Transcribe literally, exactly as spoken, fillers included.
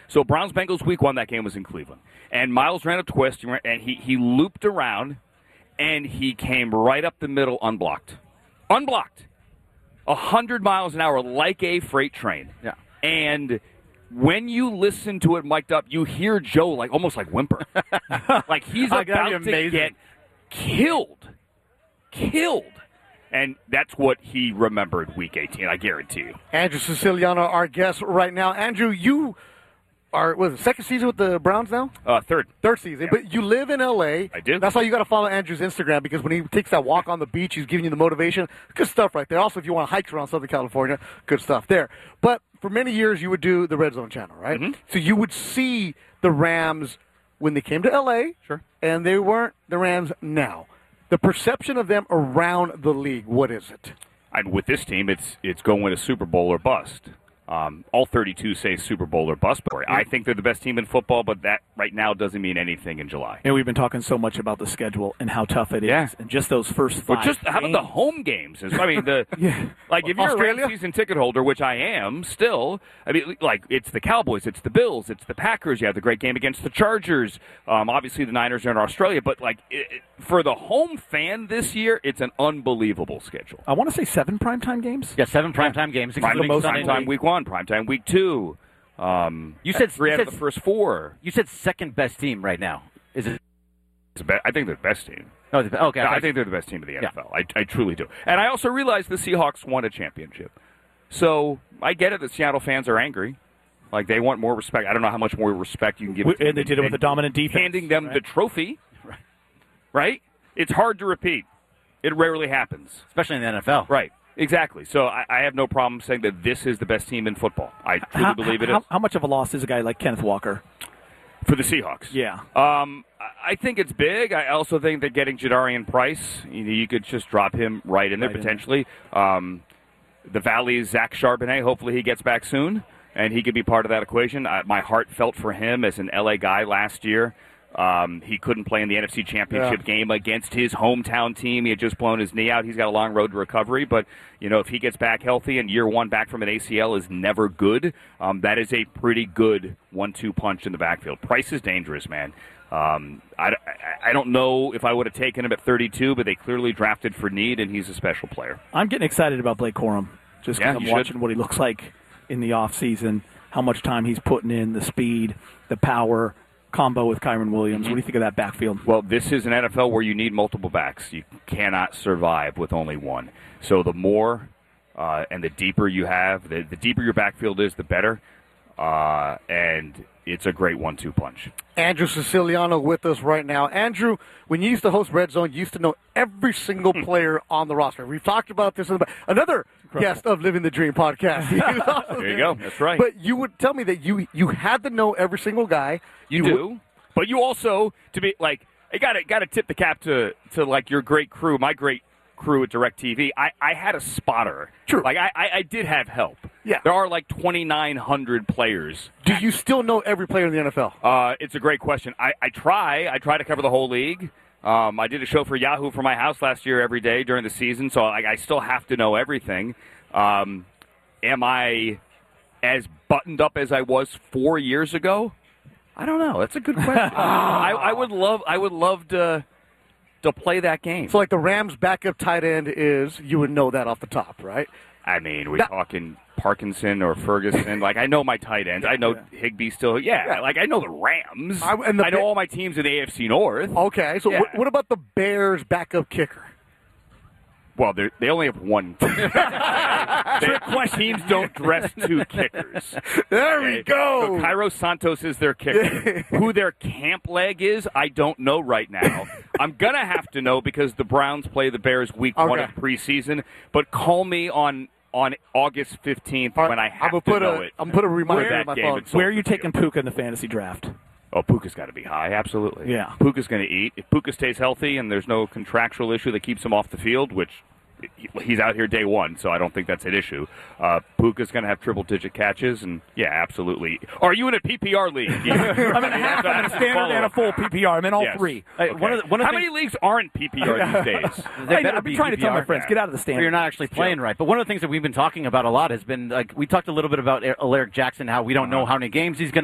So Browns-Bengals week one, that game was in Cleveland. And Miles ran a twist, and he, he looped around, and he came right up the middle unblocked. Unblocked. one hundred miles an hour like a freight train. Yeah. And when you listen to it mic'd up, you hear Joe like almost like whimper. Like he's Oh, about that'd be to amazing. get killed. Killed. And that's what he remembered week eighteen, I guarantee you. Andrew Siciliano, our guest right now. Andrew, you are, what is it, second season with the Browns now? Uh, third. Third season, but you live in L A. I do. That's why you got to follow Andrew's Instagram, because when he takes that walk on the beach, he's giving you the motivation. Good stuff right there. Also, if you want to hike around Southern California, good stuff there. But for many years, you would do the Red Zone channel, right? Mm-hmm. So you would see the Rams when they came to L A, Sure. and they weren't the Rams now. The perception of them around the league, what is it? And with this team, it's it's going win a Super Bowl or bust. Um, all thirty-two say Super Bowl or bust. But I think they're the best team in football, but that right now doesn't mean anything in July. And we've been talking so much about the schedule and how tough it is, Yeah. and just those first five. But just how about the games. home games? I mean, the Yeah. like if you're Australia? a Rams season ticket holder, which I am still. I mean, like it's the Cowboys, it's the Bills, it's the Packers. You have the great game against the Chargers. Um, obviously, the Niners are in Australia, but like it, it- for the home fan this year, it's an unbelievable schedule. I want to say seven primetime games. Yeah, seven primetime games. Prime, including Sunday primetime night. week one, primetime week two. Um, You said- three you out of said- the first four. You said second best team right now. Is it? It's the be- I think they're the best team. No, the- okay. Yeah, I I thought- think they're the best team of the Yeah. N F L. I, I truly do. And I also realize the Seahawks won a championship. So I get it that Seattle fans are angry. Like, they want more respect. I don't know how much more respect you can give. We- a team and they did it with than a dominant defense, handing them right? the trophy. Right? It's hard to repeat. It rarely happens. especially in the N F L. Right. Exactly. So I, I have no problem saying that this is the best team in football. I truly How, believe it how, is. how much of a loss is a guy like Kenneth Walker? For the Seahawks. Yeah. Um, I- I think it's big. I also think that getting Jadarian Price, you, know, you could just drop him right in there Right in potentially. Um, the Valley's Zach Charbonnet, hopefully he gets back soon, and he could be part of that equation. I, my heart felt for him as an L A guy last year. Um, he couldn't play in the N F C Championship Yeah. game against his hometown team. He had just blown his knee out. He's got a long road to recovery, but you know if he gets back healthy, and year one back from an A C L is never good. Um, that is a pretty good one two punch in the backfield. Price is dangerous, man. Um, I, I, I don't know if I would have taken him at thirty-two, but they clearly drafted for need, and he's a special player. I'm getting excited about Blake Corum. Just Yeah, because I'm you should. watching what he looks like in the offseason, how much time he's putting in, the speed, the power, combo with Kyron Williams. What do you think of that backfield? Well, this is an N F L where you need multiple backs. You cannot survive with only one. So the more uh, and the deeper you have, the, the deeper your backfield is, the better. Uh, and it's a great one two punch. Andrew Siciliano with us right now. Andrew, when you used to host Red Zone, you used to know every single player on the roster. We've talked about this in the another guest of Living the Dream podcast. He was also There you go. That's right. But you would tell me that you you had to know every single guy. You, do, but you also to be like, you got to got to tip the cap to to like your great crew, my great crew at DirecTV. I I had a spotter. True. Like I I, I did have help. Yeah. There are like twenty-nine hundred players. Do you still know every player in the N F L? Uh, it's a great question. I, I try. I try to cover the whole league. Um, I did a show for Yahoo for my house last year every day during the season, so I, I still have to know everything. Um, am I as buttoned up as I was four years ago? I don't know. That's a good question. I, I would love. I would love to to play that game. So, like the Rams' backup tight end is, you would know that off the top, right? I mean, we're That- talking Parkinson or Ferguson. Like, I know my tight ends. I know Higbee still. Yeah, Yeah. like I know the Rams. I- and the I know Ba- all my teams in the A F C North. Okay. So, Yeah. what, what about the Bears' backup kicker? Well, they they only have one. Their teams don't dress two kickers. There Okay? we go. So Cairo Santos is their kicker. Who their camp leg is, I don't know right now. I'm gonna have to know because the Browns play the Bears week one Okay. of preseason. But call me on on August fifteenth when I have I'm gonna to put know a, it. I'm gonna put a reminder that on my game phone. at Where are you Soldier taking Field. Puka in the fantasy draft? Oh, Puka's got to be high, absolutely. Yeah. Puka's going to eat. If Puka stays healthy and there's no contractual issue that keeps him off the field, which he- he's out here day one, so I don't think that's an issue. Uh, Puka's going to have triple-digit catches, and yeah, absolutely. Are you in a P P R league? I'm in a half, I'm in a standard and a full P P R. I'm in all Yes. three. Hey, Okay. one of the- one of How the many leagues aren't P P R these days? They I, better I've been be trying to tell my P P R. friends, get out of the Or standard. you're not actually playing right. But one of the things that we've been talking about a lot has been, like, we talked a little bit about Alaric Jackson, how we don't know how many games he's going to